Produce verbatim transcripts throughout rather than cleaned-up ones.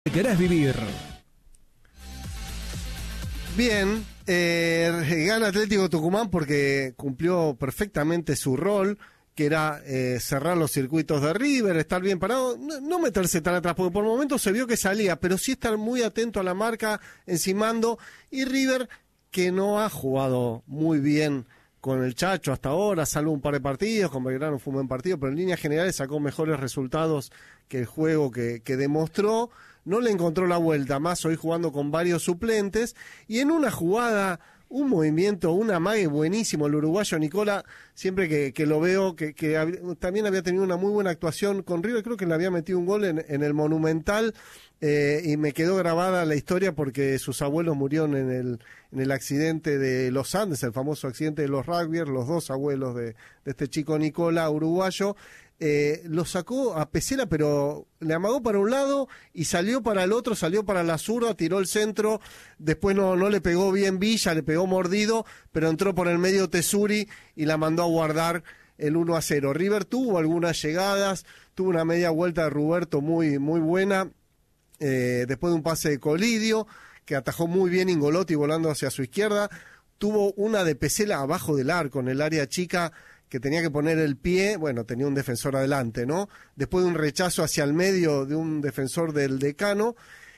querés vivir. Bien, eh, gana Atlético Tucumán porque cumplió perfectamente su rol, que era eh, cerrar los circuitos de River, estar bien parado, no, no meterse tan atrás, porque por momentos se vio que salía, pero sí estar muy atento a la marca, encimando, y River, que no ha jugado muy bien con el Chacho hasta ahora, salvo un par de partidos, con Belgrano fue un buen partido, pero en líneas generales sacó mejores resultados que el juego que, que demostró. No le encontró la vuelta, más hoy jugando con varios suplentes, y en una jugada, un movimiento, un amague buenísimo, el uruguayo Nicola, siempre que, que lo veo, que, que hab, también había tenido una muy buena actuación con River, creo que le había metido un gol en, en el Monumental, eh, y me quedó grabada la historia porque sus abuelos murieron en el, en el accidente de los Andes, el famoso accidente de los rugbyers, los dos abuelos de, de este chico Nicola, uruguayo. Eh, lo sacó a Pesela, pero le amagó para un lado y salió para el otro, salió para la zurda, tiró el centro, después no, no le pegó bien Villa, le pegó mordido, pero entró por el medio Tesuri y la mandó a guardar el uno a cero. River tuvo algunas llegadas, tuvo una media vuelta de Ruberto muy, muy buena, eh, después de un pase de Colidio, que atajó muy bien Ingolotti volando hacia su izquierda, tuvo una de Pesela abajo del arco, en el área chica, que tenía que poner el pie, bueno, tenía un defensor adelante, ¿no? Después de un rechazo hacia el medio de un defensor del Decano,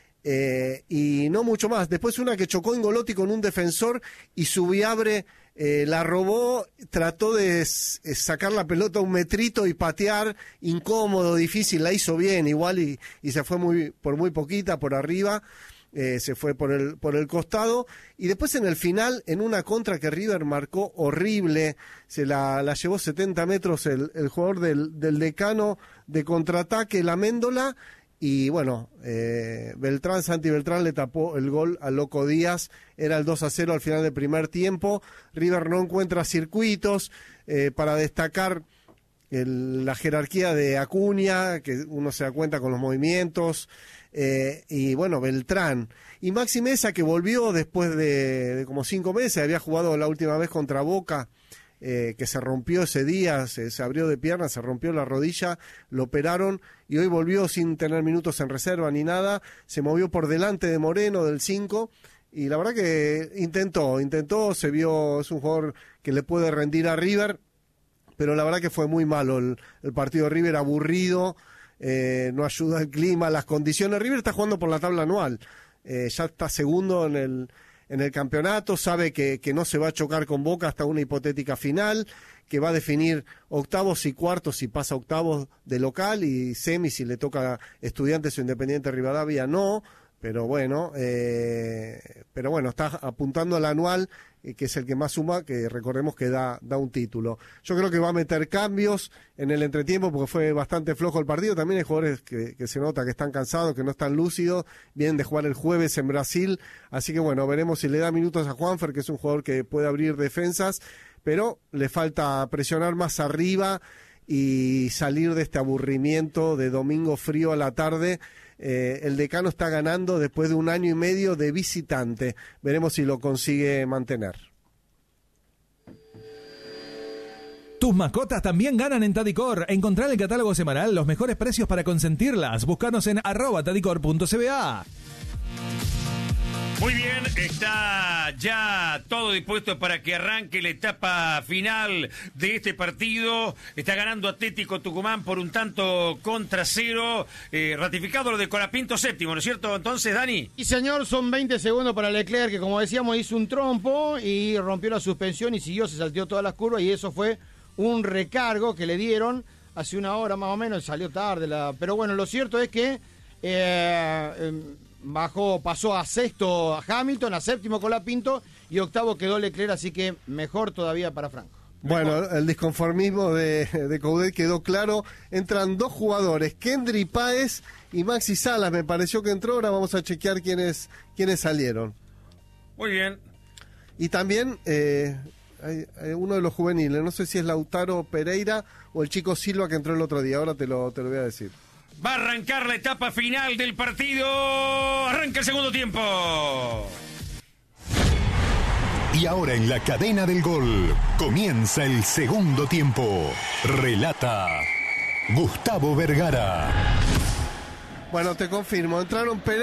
eh, y no mucho más. Después una que chocó Ingolotti con un defensor y Subiabre eh, la robó, trató de s- sacar la pelota un metrito y patear, incómodo, difícil, la hizo bien igual y, y se fue muy por muy poquita, por arriba. Eh, se fue por el por el costado, y después en el final, en una contra que River marcó horrible, se la, la llevó setenta metros el, el jugador del, del Decano de contraataque, la Méndola, y bueno, eh, Beltrán, Santi Beltrán le tapó el gol a Loco Díaz, era el dos a cero al final del primer tiempo. River no encuentra circuitos, eh, para destacar el, la jerarquía de Acuña, que uno se da cuenta con los movimientos, Eh, y bueno, Beltrán y Maxi Mesa, que volvió después de, de como cinco meses, había jugado la última vez contra Boca, eh, que se rompió ese día, se, se abrió de pierna, se rompió la rodilla, lo operaron y hoy volvió sin tener minutos en reserva ni nada, se movió por delante de Moreno del cinco y la verdad que intentó, intentó, se vio, es un jugador que le puede rendir a River, pero la verdad que fue muy malo el, el partido de River, aburrido. Eh, no ayuda el clima, las condiciones. River está jugando por la tabla anual, eh, ya está segundo en el en el campeonato, sabe que, que no se va a chocar con Boca hasta una hipotética final, que va a definir octavos y cuartos si pasa octavos de local y semis si le toca Estudiantes o Independiente Rivadavia, no, pero bueno, eh, pero bueno, está apuntando al anual, eh, que es el que más suma, que recordemos que da, da un título. Yo creo que va a meter cambios en el entretiempo porque fue bastante flojo el partido. También hay jugadores que, que se nota que están cansados, que no están lúcidos, vienen de jugar el jueves en Brasil, así que bueno, veremos si le da minutos a Juanfer, que es un jugador que puede abrir defensas, pero le falta presionar más arriba y salir de este aburrimiento de domingo frío a la tarde. Eh, el Decano está ganando después de un año y medio de visitante. Veremos si lo consigue mantener. Tus mascotas también ganan en Tadicor. Encontrar el catálogo semanal, los mejores precios para consentirlas. Búscanos en arroba tadicor punto c b a. Muy bien, está ya todo dispuesto para que arranque la etapa final de este partido. Está ganando Atlético Tucumán por un tanto contra cero. Eh, ratificado lo de Colapinto séptimo, ¿no es cierto? Entonces, Dani. Y señor, son veinte segundos para Leclerc, que como decíamos hizo un trompo y rompió la suspensión y siguió, se salteó todas las curvas y eso fue un recargo que le dieron hace una hora más o menos, salió tarde. La... Pero bueno, lo cierto es que... Eh, eh, Bajó, pasó a sexto a Hamilton, a séptimo Colapinto y octavo quedó Leclerc, así que mejor todavía para Franco. Bueno, Mejor. el disconformismo de, de Coudet quedó claro. Entran dos jugadores, Kendry Páez y Maxi Salas. Me pareció que entró, ahora vamos a chequear quiénes, quiénes salieron. Muy bien. Y también eh, hay, hay uno de los juveniles, no sé si es Lautaro Pereira o el chico Silva que entró el otro día, ahora te lo, te lo voy a decir. Va a arrancar la etapa final del partido. Arranca el segundo tiempo. Y ahora en la cadena del gol comienza el segundo tiempo. Relata Gustavo Vergara. Bueno, te confirmo, entraron Pereira